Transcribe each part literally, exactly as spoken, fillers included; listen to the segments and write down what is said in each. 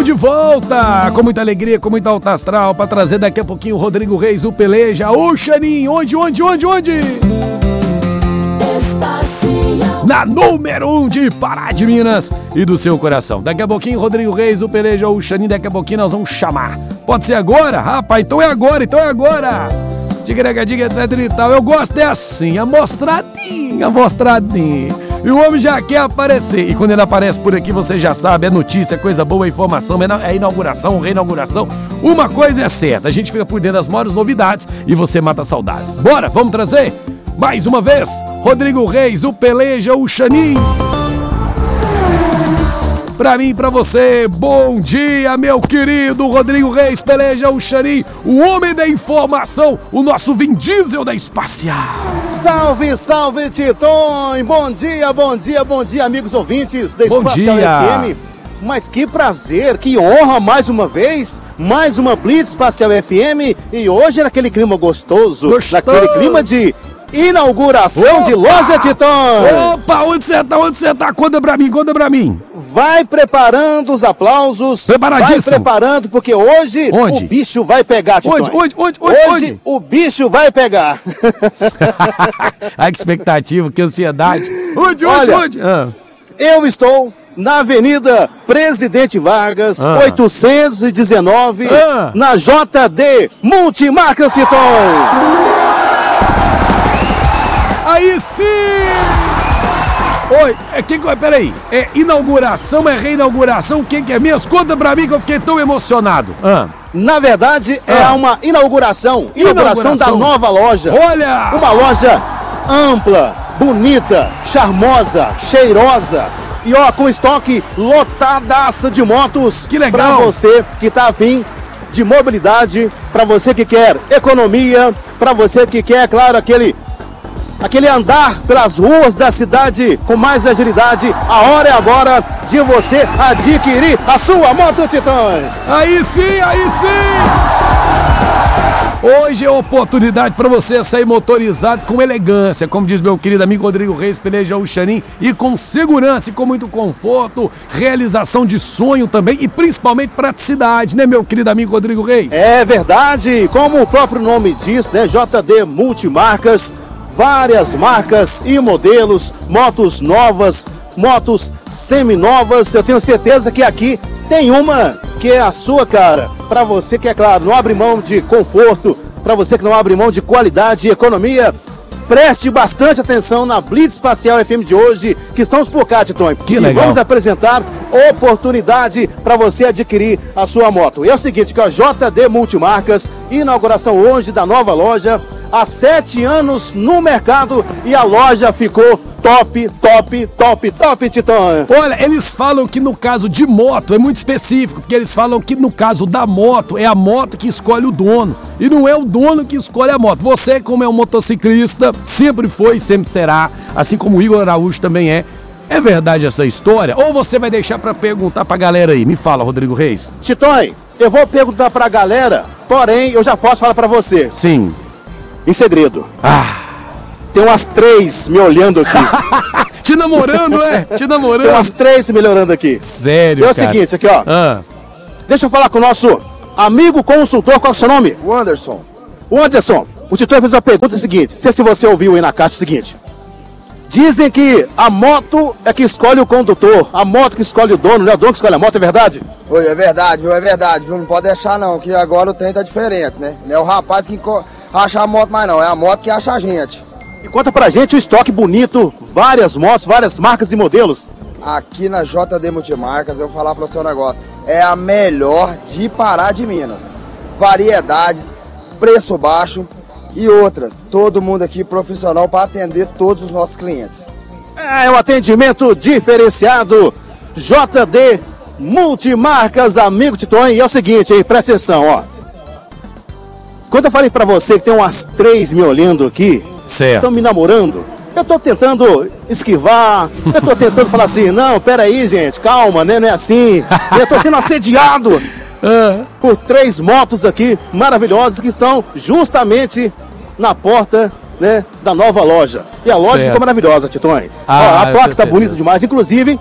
Estamos de volta, com muita alegria, com muita alta astral, pra trazer daqui a pouquinho o Rodrigo Reis, o Peleja, o Xanin, onde, onde, onde, onde? Na número um de Pará de Minas e do seu coração. Daqui a pouquinho, Rodrigo Reis, o Peleja, o Xanin, daqui a pouquinho nós vamos chamar. Pode ser agora? Rapaz, então é agora, então é agora. Diga, diga, etc e tal. Eu gosto é assim, amostradinha, amostradinha. E o homem já quer aparecer. E quando ele aparece por aqui, você já sabe, é notícia, é coisa boa, é informação, é inauguração, reinauguração. Uma coisa é certa, a gente fica por dentro das maiores novidades e você mata saudades. Bora, vamos trazer? Mais uma vez, Rodrigo Reis, o Peleja, o Xanin. Pra mim e pra você, bom dia, meu querido Rodrigo Reis, Peleja, o Xanin, o homem da informação, o nosso Vin Diesel da Espacial. Salve, salve, Titon! Bom dia, bom dia, bom dia, amigos ouvintes da Bom Espacial dia. F M. Mas que prazer, que honra mais uma vez, mais uma Blitz Espacial F M. E hoje naquele clima gostoso, Gostoso. naquele clima de inauguração Opa! de loja, Titon. Opa, onde você tá, onde você tá? Conta pra mim, conta pra mim. Vai preparando os aplausos. Preparadíssimo. Vai preparando, porque hoje Onde? o bicho vai pegar, Titon. Onde, onde, onde, onde, Hoje onde? o bicho vai pegar. Ai, que expectativa, que ansiedade. Onde, onde, Olha, onde? Ah. Eu estou na Avenida Presidente Vargas, Ah. oitocentos e dezenove, Ah. na J D Multimarcas, Titon. Aí sim! Oi, é, que, peraí, é inauguração, é reinauguração, o que, que é mesmo? Conta pra mim que eu fiquei tão emocionado. Ah. Na verdade, é Ah. uma inauguração, inauguração, Inauguração. da nova loja. Olha! Uma loja ampla, bonita, charmosa, cheirosa. E ó, com estoque lotadaço de motos. Que legal. Pra você que tá afim de mobilidade, pra você que quer economia, pra você que quer, claro, aquele... Aquele andar pelas ruas da cidade com mais agilidade. A hora é agora de você adquirir a sua moto, Titan. Aí sim, aí sim! Hoje é oportunidade para você sair motorizado com elegância, como diz meu querido amigo Rodrigo Reis, Peleja, o Xanin, e com segurança e com muito conforto, realização de sonho também e principalmente praticidade, né, meu querido amigo Rodrigo Reis? É verdade, como o próprio nome diz, né, J D Multimarcas. Várias marcas e modelos, motos novas, motos seminovas. Eu tenho certeza que aqui tem uma que é a sua cara. Para você que, é claro, não abre mão de conforto, para você que não abre mão de qualidade e economia, preste bastante atenção na Blitz Espacial F M de hoje, que estamos por cá, Titon. Que e legal. vamos apresentar oportunidade para você adquirir a sua moto. E é o seguinte, que a J D Multimarcas, inauguração hoje da nova loja, há sete anos no mercado e a loja ficou top, top, top, top, Titan. Olha, eles falam que no caso de moto é muito específico, porque eles falam que no caso da moto é a moto que escolhe o dono e não é o dono que escolhe a moto. Você, como é um motociclista, sempre foi e sempre será, assim como o Igor Araújo também é. É verdade essa história? Ou você vai deixar pra perguntar pra galera aí? Me fala, Rodrigo Reis. Titan, eu vou perguntar pra galera, porém eu já posso falar pra você. Sim. Em segredo. Ah. Tem umas três me olhando aqui. Te namorando, é? Te namorando. Tem umas três me olhando aqui. Sério, É o cara? seguinte, aqui ó. Ah. Deixa eu falar com o nosso amigo consultor. Qual é o seu nome? O Anderson. O Anderson. O Titan fez uma pergunta seguinte. Não sei se você ouviu aí na caixa o seguinte. Dizem que a moto é que escolhe o condutor. A moto que escolhe o dono. Não é o dono que escolhe a moto, é verdade? Oi, é verdade, viu? É verdade, viu? Não pode deixar não, que agora o trem tá diferente, né? Não é o rapaz que enco- acha a moto mais não, é a moto que acha a gente. E conta pra gente o estoque bonito. Várias motos, várias marcas e modelos. Aqui na J D Multimarcas, eu vou falar para o seu negócio, é a melhor de Pará de Minas. Variedades, preço baixo e outras. Todo mundo aqui profissional para atender todos os nossos clientes. É um atendimento diferenciado. J D Multimarcas, amigo Titon. E é o seguinte, hein? Presta atenção, ó. Quando eu falei pra você que tem umas três me olhando aqui, Certo. estão me namorando, eu tô tentando esquivar, eu tô tentando falar assim, não, peraí, gente, calma, né? Não é assim. Eu tô sendo assediado por três motos aqui maravilhosas que estão justamente na porta, né, da nova loja. E a loja Certo. ficou maravilhosa, Titon. Ah, Ó, a eu placa tenho tá bonita certeza. demais. Inclusive,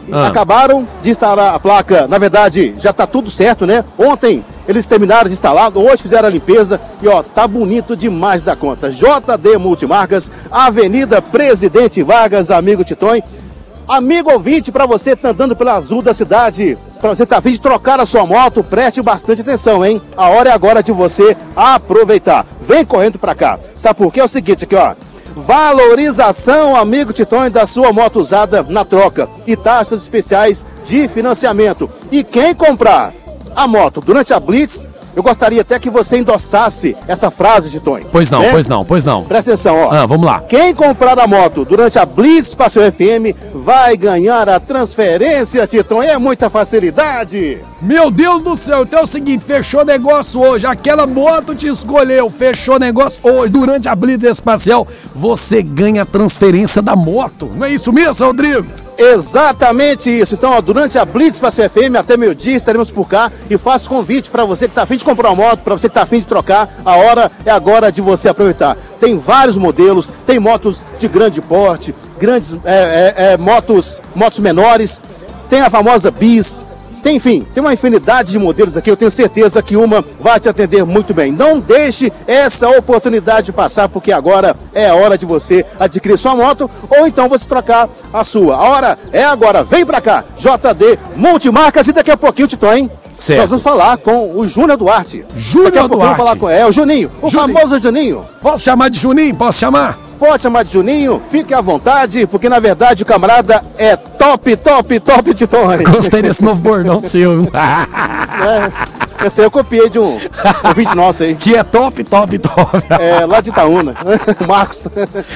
Ah. Acabaram de instalar a placa, na verdade, já tá tudo certo, né? Ontem eles terminaram de instalar, hoje fizeram a limpeza e ó, tá bonito demais da conta. J D Multimarcas, Avenida Presidente Vargas, amigo Titon. Amigo ouvinte, para você que tá andando pela azul da cidade, para você que tá a fim de trocar a sua moto, preste bastante atenção, hein? A hora é agora de você aproveitar. Vem correndo para cá. Sabe por quê? É o seguinte aqui, ó. Valorização, amigo Titon, da sua moto usada na troca e taxas especiais de financiamento. E quem comprar a moto durante a Blitz, eu gostaria até que você endossasse essa frase, Titon. Pois não, né? pois não, pois não. Presta atenção, ó. Ah, vamos lá. Quem comprar a moto durante a Blitz Passeio F M vai ganhar a transferência, Titon. É muita facilidade. Meu Deus do céu, então é o seguinte, fechou negócio hoje, aquela moto te escolheu, fechou negócio hoje, durante a Blitz Espacial, você ganha a transferência da moto. Não é isso mesmo, Rodrigo? Exatamente isso. Então, ó, durante a Blitz Passeio F M, até meio-dia, estaremos por cá e faço convite para você que está a fim de comprar uma moto, para você que está a fim de trocar, a hora é agora de você aproveitar. Tem vários modelos, tem motos de grande porte, grandes é, é, é, motos, motos menores, tem a famosa Bis. Tem, enfim, tem uma infinidade de modelos aqui, eu tenho certeza que uma vai te atender muito bem. Não deixe essa oportunidade passar, porque agora é a hora de você adquirir sua moto ou então você trocar a sua. A hora é agora, vem pra cá, J D Multimarcas e daqui a pouquinho, Titon, hein? Certo. Nós vamos falar com o Júnior Duarte. Júnior Daqui a pouquinho Duarte. vamos falar com é, o Juninho, o Juninho. famoso Juninho. Posso chamar de Juninho? Posso chamar? Pode chamar de Juninho, fique à vontade, porque na verdade o camarada é top, top, top, Titon. Gostei desse novo bordão seu. É, esse aí eu copiei de um ouvinte nosso aí. Que é top, top, top. É, lá de Itaúna. Marcos.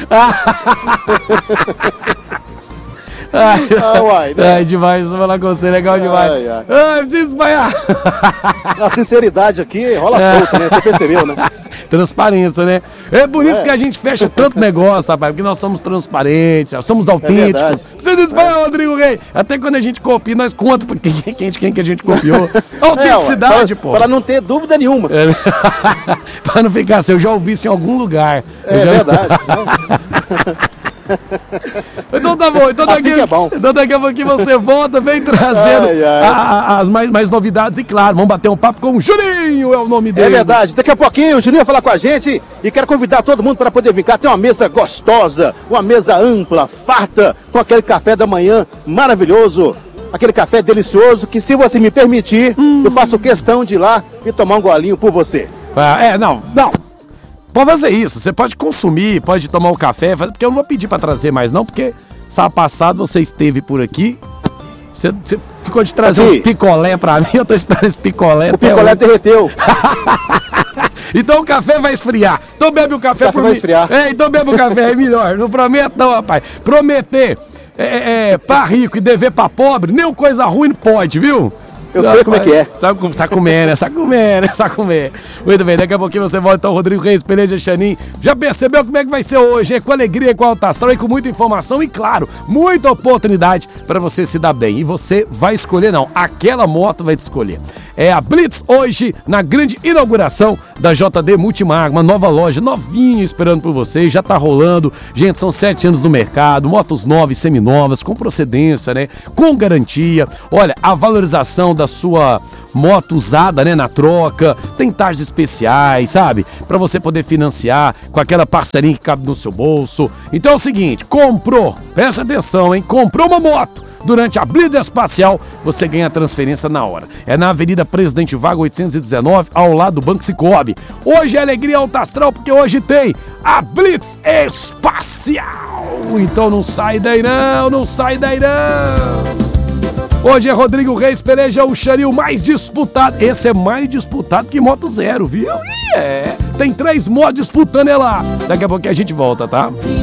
Ai, Ah, uai, né? ai, demais, vou falar com você, legal demais. Ai, ai. Ai, preciso espalhar. A sinceridade aqui rola É. solta, né? Você percebeu, né? Transparência, né? É por isso É. que a gente fecha tanto negócio, rapaz, porque nós somos transparentes, nós somos autênticos. verdade. Precisa espalhar, Rodrigo Rei. Até quando a gente copia, nós conta pra quem, quem, quem que a gente copiou. Autenticidade, É, pô. Para não ter dúvida nenhuma. É. Pra não ficar assim, eu já ouvi isso em algum lugar. Eu É já- verdade. né? Então tá bom, então Assim daqui, que é bom. então daqui a pouquinho você volta, vem trazendo Ai, ai. a- a- as mais, mais novidades e claro, vamos bater um papo com o Juninho, é o nome dele. É verdade. Daqui a pouquinho o Juninho vai falar com a gente e quero convidar todo mundo para poder vir cá. Tem uma mesa gostosa, uma mesa ampla, farta, com aquele café da manhã maravilhoso. Aquele café delicioso que, se você me permitir, Hum. eu faço questão de ir lá e tomar um golinho por você. Ah, é, não, não. Pode fazer isso, você pode consumir, pode tomar um café, porque eu não vou pedir pra trazer mais não, porque sábado passado você esteve por aqui, você, você ficou de trazer Aqui. um picolé pra mim, eu tô esperando esse picolé O até picolé hoje. derreteu. Então o café vai esfriar. Então bebe o café O café por vai mim. esfriar. É, então bebe o café, é melhor. Não prometo não, rapaz. Prometer é, é, é, pra rico e dever pra pobre, nem coisa ruim pode, viu? Eu sei como é que é. Tá, com- tá comendo, né? Tá comendo, tá comendo. Muito bem, daqui a pouquinho você volta então, Rodrigo Reis, Peleja Chanin. Já percebeu como é que vai ser hoje? É com alegria, com alta astral e com muita informação e, claro, muita oportunidade para você se dar bem. E você vai escolher, não. Aquela moto vai te escolher. É a Blitz hoje, na grande inauguração da J D Multimarcas, uma nova loja novinha esperando por vocês, já tá rolando. Gente, são sete anos no mercado, motos novas, seminovas, com procedência, né? Com garantia. Olha, a valorização da sua moto usada, né, na troca, tem taxas especiais, sabe? Pra você poder financiar com aquela parcelinha que cabe no seu bolso. Então é o seguinte, comprou, presta atenção, hein? Comprou uma moto durante a Blitz Espacial, você ganha a transferência na hora. É na Avenida Presidente Vargas oitocentos e dezenove, ao lado do Banco Sicoob. Hoje é alegria alta astral, porque hoje tem a Blitz Espacial. Então não sai daí não, não sai daí não. Hoje é Rodrigo Reis, Peleja, o Xaril mais disputado. Esse é mais disputado que Moto Zero, viu? É, tem três motos disputando é lá. Daqui a pouco a gente volta, tá?